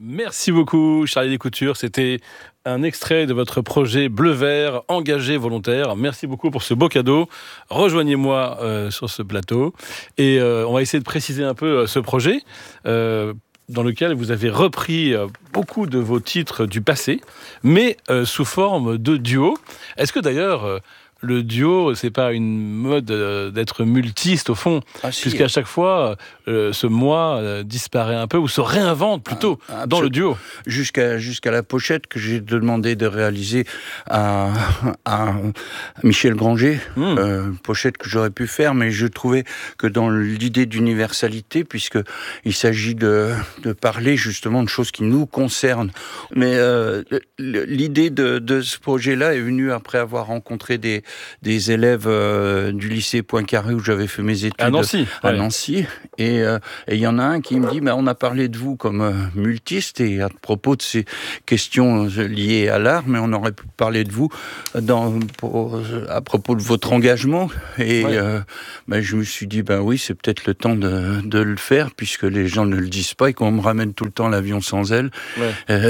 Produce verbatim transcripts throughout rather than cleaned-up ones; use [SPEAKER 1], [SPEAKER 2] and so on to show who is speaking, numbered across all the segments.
[SPEAKER 1] Merci beaucoup, Charlie Descoutures. C'était un extrait de votre projet Bleu-Vert, engagé volontaire. Merci beaucoup pour ce beau cadeau. Rejoignez-moi euh, sur ce plateau. Et euh, on va essayer de préciser un peu euh, ce projet, euh, dans lequel vous avez repris euh, beaucoup de vos titres du passé, mais euh, sous forme de duo. Est-ce que d'ailleurs... Euh, le duo, c'est pas une mode euh, d'être multiste au fond, ah, si. Puisqu'à chaque fois, euh, ce moi euh, disparaît un peu ou se réinvente plutôt ah, dans le duo.
[SPEAKER 2] Jusqu'à jusqu'à la pochette que j'ai demandé de réaliser à, à Michel Granger, mmh. euh, pochette que j'aurais pu faire, mais je trouvais que dans l'idée d'universalité, puisque il s'agit de de parler justement de choses qui nous concernent, mais euh, l'idée de, de ce projet-là est venue après avoir rencontré des des élèves euh, du lycée Poincaré où j'avais fait mes études
[SPEAKER 1] à Nancy,
[SPEAKER 2] à
[SPEAKER 1] ouais.
[SPEAKER 2] Nancy et il euh, y en a un qui me dit bah, on a parlé de vous comme euh, multiste et à propos de ces questions euh, liées à l'art, mais on aurait pu parler de vous dans, pour, à propos de votre engagement et ouais. euh, bah, je me suis dit bah oui, c'est peut-être le temps de, de le faire puisque les gens ne le disent pas et qu'on me ramène tout le temps l'avion sans aile. Ouais. Euh,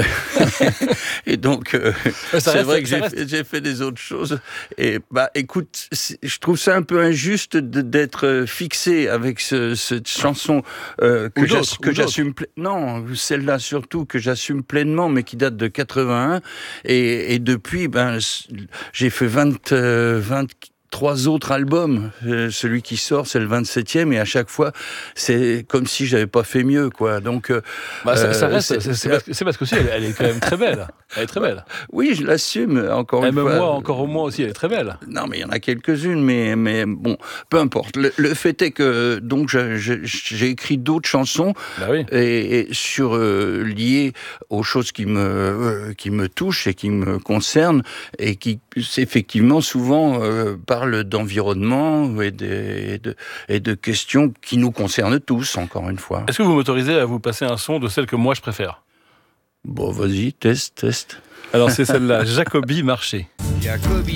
[SPEAKER 2] et donc euh, ouais, c'est reste, vrai que j'ai fait, j'ai fait des autres choses et bah écoute, je trouve ça un peu injuste de, d'être fixé avec ce, cette chanson euh, que, j'ass, que j'assume pla- non, celle-là surtout que j'assume pleinement, mais qui date de quatre-vingt-un et, et depuis, ben j'ai fait vingt, euh, vingt trois autres albums. Euh, celui qui sort, c'est le vingt-septième, et à chaque fois, c'est comme si j'avais pas fait mieux, quoi. Donc, euh,
[SPEAKER 1] bah, ça, ça reste, c'est, c'est, c'est, parce que, c'est parce que aussi, elle, elle est quand même très belle. Elle est très belle.
[SPEAKER 2] Oui, je l'assume. Encore une
[SPEAKER 1] Même
[SPEAKER 2] fois.
[SPEAKER 1] moi, encore au moins aussi, elle est très belle.
[SPEAKER 2] Non, mais il y en a quelques-unes, mais mais bon, peu importe. Le, le fait est que donc je, je, j'ai écrit d'autres chansons
[SPEAKER 1] bah oui.
[SPEAKER 2] et, et sur euh, liées aux choses qui me euh, qui me touchent et qui me concernent et qui effectivement souvent euh, parlent d'environnement et de, et de et de questions qui nous concernent tous. Encore une fois.
[SPEAKER 1] Est-ce que vous m'autorisez à vous passer un son de celle que moi je préfère?
[SPEAKER 2] Bon, vas-y, teste, teste.
[SPEAKER 1] Alors c'est celle-là, Jacobi Marché.
[SPEAKER 3] Jacobi